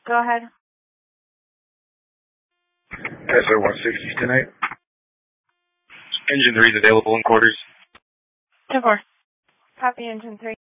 Go ahead. SR 160 tonight. Engine 3 is available in quarters. 10-4. Copy engine 3.